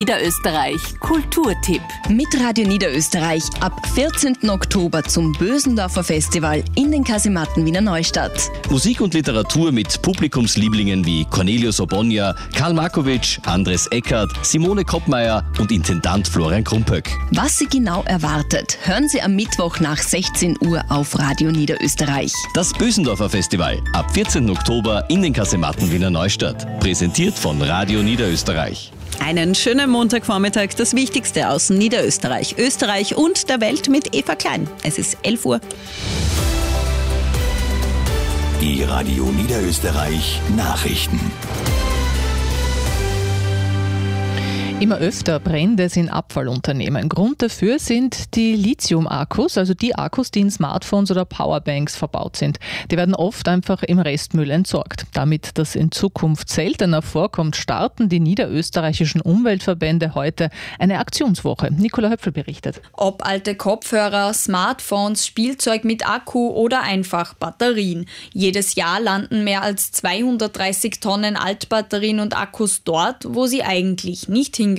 Niederösterreich Kulturtipp. Mit Radio Niederösterreich ab 14. Oktober zum Bösendorfer Festival in den Kasematten Wiener Neustadt. Musik und Literatur mit Publikumslieblingen wie Cornelius Obonia, Karl Markowitsch, Andres Eckert, Simone Koppmeier und Intendant Florian Krumpöck. Was Sie genau erwartet, hören Sie am Mittwoch nach 16 Uhr auf Radio Niederösterreich. Das Bösendorfer Festival ab 14. Oktober in den Kasematten Wiener Neustadt. Präsentiert von Radio Niederösterreich. Einen schönen Montagvormittag, das Wichtigste aus Niederösterreich, Österreich und der Welt mit Eva Klein. Es ist 11 Uhr. Die Radio Niederösterreich Nachrichten. Immer öfter Brände sind Abfallunternehmen. Grund dafür sind die Lithium-Akkus, also die Akkus, die in Smartphones oder Powerbanks verbaut sind. Die werden oft einfach im Restmüll entsorgt. Damit das in Zukunft seltener vorkommt, starten die niederösterreichischen Umweltverbände heute eine Aktionswoche. Nicola Höpfel berichtet. Ob alte Kopfhörer, Smartphones, Spielzeug mit Akku oder einfach Batterien. Jedes Jahr landen mehr als 230 Tonnen Altbatterien und Akkus dort, wo sie eigentlich nicht hingehören,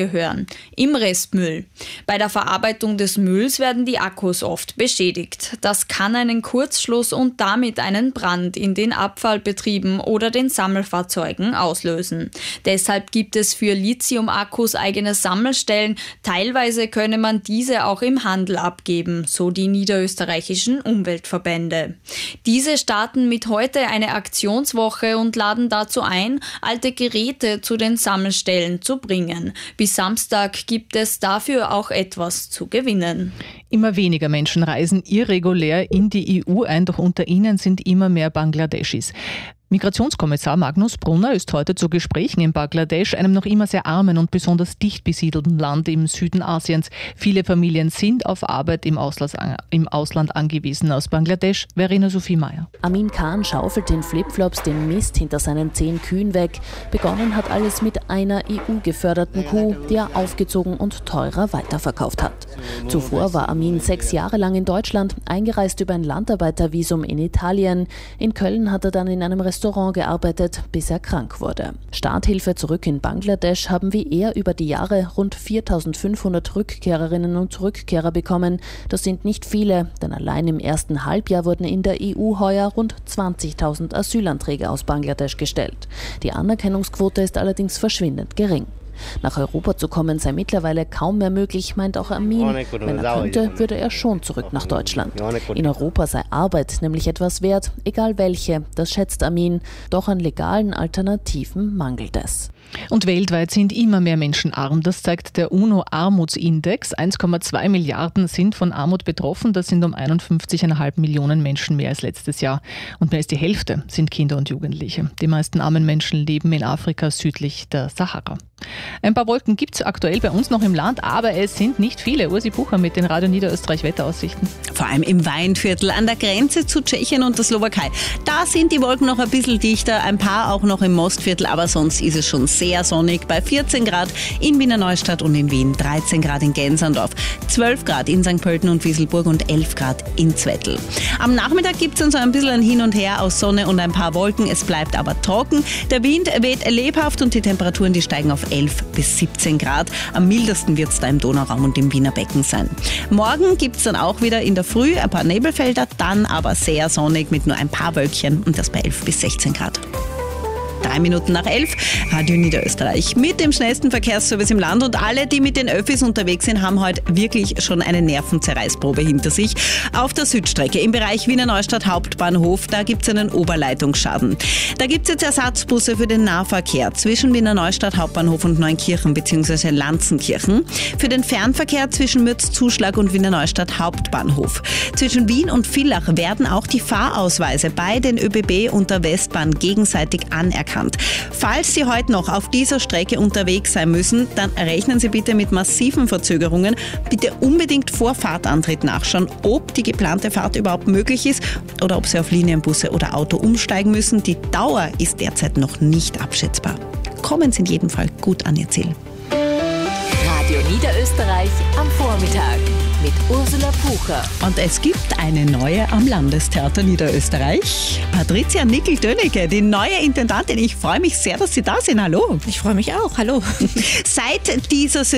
im Restmüll. Bei der Verarbeitung des Mülls werden die Akkus oft beschädigt. Das kann einen Kurzschluss und damit einen Brand in den Abfallbetrieben oder den Sammelfahrzeugen auslösen. Deshalb gibt es für Lithium-Akkus eigene Sammelstellen. Teilweise könne man diese auch im Handel abgeben, so die niederösterreichischen Umweltverbände. Diese starten mit heute eine Aktionswoche und laden dazu ein, alte Geräte zu den Sammelstellen zu bringen. Bis Samstag gibt es dafür auch etwas zu gewinnen. Immer weniger Menschen reisen irregulär in die EU ein, doch unter ihnen sind immer mehr Bangladeschis. Migrationskommissar Magnus Brunner ist heute zu Gesprächen in Bangladesch, einem noch immer sehr armen und besonders dicht besiedelten Land im Süden Asiens. Viele Familien sind auf Arbeit im Ausland angewiesen. Aus Bangladesch, Verena Sophie Meyer. Amin Khan schaufelt in Flipflops den Mist hinter seinen 10 Kühen weg. Begonnen hat alles mit einer EU-geförderten Kuh, die er aufgezogen und teurer weiterverkauft hat. Zuvor war Amin 6 Jahre lang in Deutschland, eingereist über ein Landarbeitervisum in Italien. In Köln hat er dann in einem Restaurant gearbeitet, bis er krank wurde. Starthilfe zurück in Bangladesch haben wie er über die Jahre rund 4.500 Rückkehrerinnen und Rückkehrer bekommen. Das sind nicht viele, denn allein im ersten Halbjahr wurden in der EU heuer rund 20.000 Asylanträge aus Bangladesch gestellt. Die Anerkennungsquote ist allerdings verschwindend gering. Nach Europa zu kommen sei mittlerweile kaum mehr möglich, meint auch Amin. Wenn er könnte, würde er schon zurück nach Deutschland. In Europa sei Arbeit nämlich etwas wert, egal welche, das schätzt Amin. Doch an legalen Alternativen mangelt es. Und weltweit sind immer mehr Menschen arm. Das zeigt der UNO-Armutsindex. 1,2 Milliarden sind von Armut betroffen. Das sind um 51,5 Millionen Menschen mehr als letztes Jahr. Und mehr als die Hälfte sind Kinder und Jugendliche. Die meisten armen Menschen leben in Afrika südlich der Sahara. Ein paar Wolken gibt es aktuell bei uns noch im Land, aber es sind nicht viele. Ursi Bucher mit den Radio Niederösterreich Wetteraussichten. Vor allem im Weinviertel an der Grenze zu Tschechien und der Slowakei. Da sind die Wolken noch ein bisschen dichter, ein paar auch noch im Mostviertel, aber sonst ist es schon sehr sonnig bei 14 Grad in Wiener Neustadt und in Wien, 13 Grad in Gensandorf, 12 Grad in St. Pölten und Wieselburg und 11 Grad in Zwettl. Am Nachmittag gibt es dann so ein bisschen ein Hin und Her aus Sonne und ein paar Wolken. Es bleibt aber trocken. Der Wind weht lebhaft und die Temperaturen, die steigen auf 11 bis 17 Grad. Am mildesten wird es da im Donauraum und im Wiener Becken sein. Morgen gibt es dann auch wieder in der Früh ein paar Nebelfelder, dann aber sehr sonnig mit nur ein paar Wölkchen und das bei 11 bis 16 Grad. 3 Minuten nach 11, Radio Niederösterreich mit dem schnellsten Verkehrsservice im Land und alle, die mit den Öffis unterwegs sind, haben heute wirklich schon eine Nervenzerreißprobe hinter sich. Auf der Südstrecke im Bereich Wiener Neustadt Hauptbahnhof, da gibt es einen Oberleitungsschaden. Da gibt es jetzt Ersatzbusse für den Nahverkehr zwischen Wiener Neustadt Hauptbahnhof und Neunkirchen bzw. Lanzenkirchen. Für den Fernverkehr zwischen Mürzzuschlag und Wiener Neustadt Hauptbahnhof. Zwischen Wien und Villach werden auch die Fahrausweise bei den ÖBB und der Westbahn gegenseitig anerkannt. Falls Sie heute noch auf dieser Strecke unterwegs sein müssen, dann rechnen Sie bitte mit massiven Verzögerungen. Bitte unbedingt vor Fahrtantritt nachschauen, ob die geplante Fahrt überhaupt möglich ist oder ob Sie auf Linienbusse oder Auto umsteigen müssen. Die Dauer ist derzeit noch nicht abschätzbar. Kommen Sie in jedem Fall gut an Ihr Ziel. Radio Niederösterreich am Vormittag mit Ursula Pucher. Und es gibt eine neue am Landestheater Niederösterreich. Patricia Nickel-Dönecke, die neue Intendantin. Ich freue mich sehr, dass Sie da sind. Hallo. Ich freue mich auch. Hallo. Seit dieser